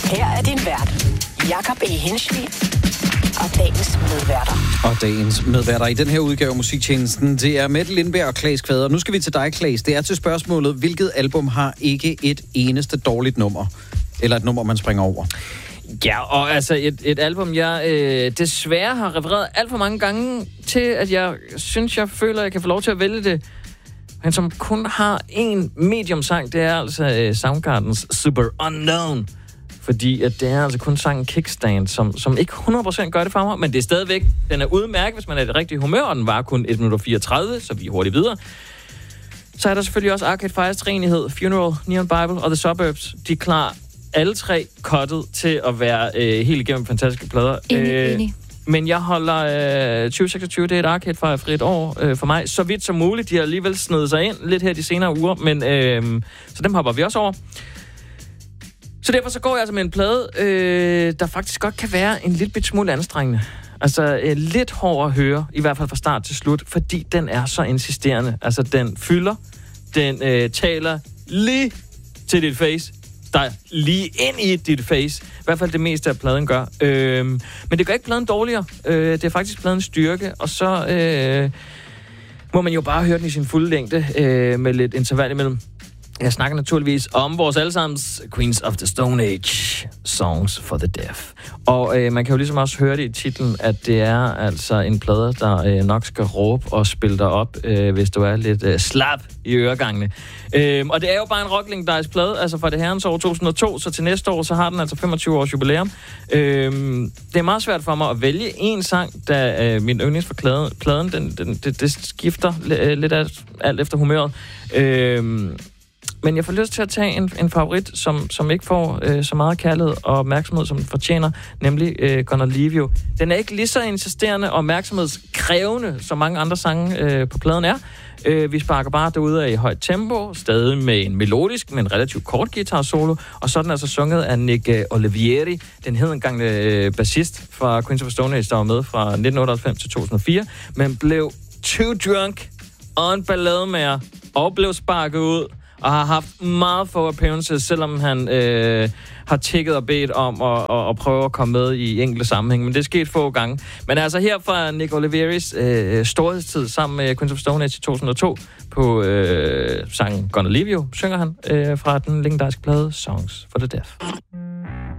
Her er din vært, Jakob E. Hinschvig, og dagens medværter. I den her udgave af Musiktjenesten, det er Mette Lindberg og Claes Kvader. Nu skal vi til dig, Claes. Det er til spørgsmålet, hvilket album har ikke et eneste dårligt nummer? Eller et nummer, man springer over? Ja, og altså et album, jeg desværre har refereret alt for mange gange til, at jeg føler, at jeg kan få lov til at vælge det. Men som kun har én medium-sang, det er altså Soundgardens Super Unknown. Fordi at det er altså kun sangen Kickstand, som ikke 100% gør det for mig, men det er stadigvæk, den er udmærket, hvis man er i det rigtige humør, og den var kun 1 minut og 34, så vi er hurtigt videre. Så er der selvfølgelig også Arcade Fire's treenighed, Funeral, Neon Bible og The Suburbs. De er klar alle tre cuttet til at være helt igennem fantastiske plader. Enig. Men jeg holder 2026, det er et Arcade Fire-frit år for mig. Så vidt som muligt. De har alligevel snedet sig ind lidt her de senere uger, men så dem hopper vi også over. Så derfor så går jeg altså med en plade, der faktisk godt kan være en lille bit smule anstrengende. Altså lidt hård at høre, i hvert fald fra start til slut, fordi den er så insisterende. Altså den fylder, den taler lige til dit face, der lige ind i dit face. I hvert fald det meste af pladen gør. Men det gør ikke pladen dårligere. Det er faktisk pladens styrke, og så må man jo bare høre den i sin fulde længde med lidt interval imellem. Jeg snakker naturligvis om vores allesammens Queens of the Stone Age, Songs for the Deaf. Og man kan jo ligesom også høre det i titlen, at det er altså en plade, der nok skal råbe og spille dig op, hvis du er lidt slap i øregangene. Og det er jo bare en rocklegendarisk plade, altså fra det herrens år 2002, så til næste år, så har den altså 25 års jubilæum. Det er meget svært for mig at vælge en sang, da min yndlings for pladen, det skifter lidt alt efter humøret. Men jeg får lyst til at tage en favorit, som ikke får så meget kærlighed og opmærksomhed, som den fortjener, nemlig Gonna Leave You. Den er ikke lige så insisterende og opmærksomhedskrævende, som mange andre sange på pladen er. Vi sparker bare derude i højt tempo, stadig med en melodisk, men relativt kort guitar-solo, og så er den altså sunget af Nick Olivieri, den hedengangne bassist fra Queens of the Stone Age, der var med fra 1998 til 2004, men blev too drunk og en ballademager og blev sparket ud, og har haft meget få appearances, selvom han har tækket og bedt om at prøve at komme med i enkelte sammenhæng. Men det er sket få gange. Men altså her fra Nick Olivieris storhedstid sammen med Queens of Stone Age i 2002 på sangen Gonna Leave You, synger han fra den legendariske plade Songs for the Deaf.